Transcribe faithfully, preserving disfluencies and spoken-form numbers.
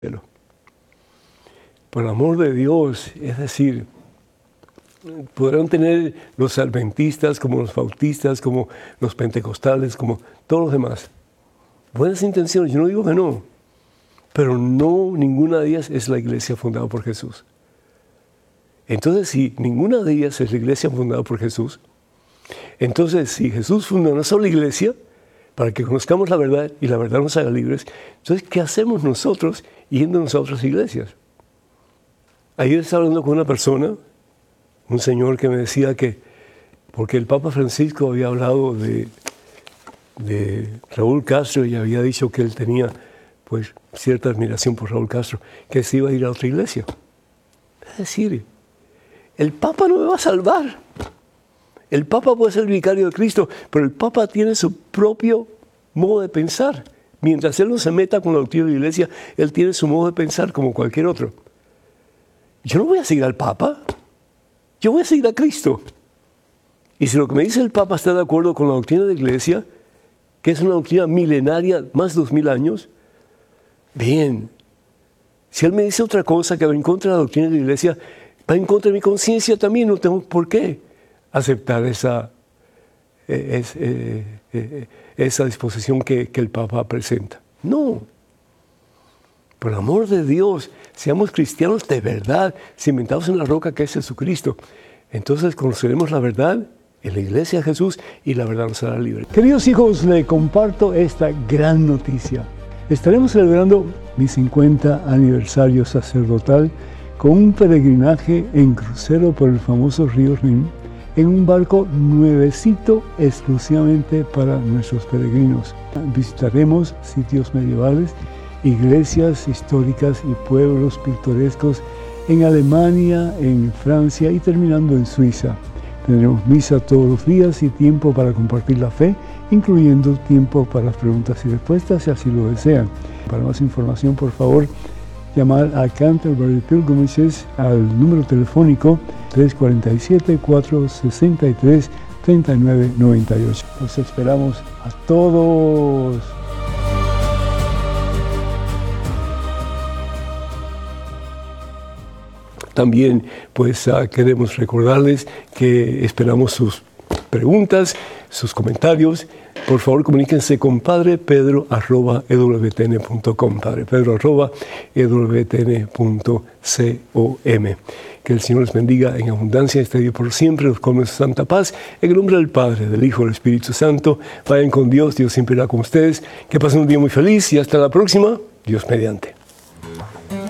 Por el amor de Dios, es decir, podrán tener los adventistas, como los bautistas, como los pentecostales, como todos los demás. Buenas intenciones, yo no digo que no, pero no, ninguna de ellas es la iglesia fundada por Jesús. Entonces, si ninguna de ellas es la iglesia fundada por Jesús, entonces si Jesús fundó una sola iglesia, para que conozcamos la verdad y la verdad nos haga libres, entonces, ¿qué hacemos nosotros yéndonos a otras iglesias? Ayer estaba hablando con una persona, un señor que me decía que, porque el Papa Francisco había hablado de, de Raúl Castro y había dicho que él tenía pues cierta admiración por Raúl Castro, que se iba a ir a otra iglesia. Es decir, el Papa no me va a salvar. El Papa puede ser el vicario de Cristo, pero el Papa tiene su propio modo de pensar. Mientras él no se meta con la doctrina de la iglesia, él tiene su modo de pensar como cualquier otro. Yo no voy a seguir al Papa, yo voy a seguir a Cristo. Y si lo que me dice el Papa está de acuerdo con la doctrina de la iglesia, que es una doctrina milenaria, más de dos mil años, bien. Si él me dice otra cosa que va en contra de la doctrina de la iglesia, va en contra de mi conciencia también, no tengo por qué aceptar esa, es, eh, eh, esa disposición que, que el Papa presenta. No. Por el amor de Dios, seamos cristianos de verdad, cimentados en la roca que es Jesucristo. Entonces conoceremos la verdad en la iglesia de Jesús y la verdad nos hará libre. Queridos hijos, les comparto esta gran noticia. Estaremos celebrando mi cincuenta aniversario sacerdotal con un peregrinaje en crucero por el famoso río Rin, en un barco nuevecito exclusivamente para nuestros peregrinos. Visitaremos sitios medievales, iglesias históricas y pueblos pintorescos en Alemania, en Francia y terminando en Suiza. Tendremos misa todos los días y tiempo para compartir la fe, incluyendo tiempo para las preguntas y respuestas si así lo desean. Para más información, por favor, llamar a Canterbury Pilgrimages al número telefónico tres cuatro siete, cuatro seis tres, tres nueve nueve ocho. Los esperamos a todos. También pues uh, queremos recordarles que esperamos sus preguntas, sus comentarios. Por favor, comuníquense con padre pedro arroba e w t n punto com, padre pedro arroba e w t n punto com. Que el Señor les bendiga en abundancia, este día por siempre, los colme su santa paz. En el nombre del Padre, del Hijo y del Espíritu Santo, vayan con Dios, Dios siempre irá con ustedes. Que pasen un día muy feliz y hasta la próxima, Dios mediante.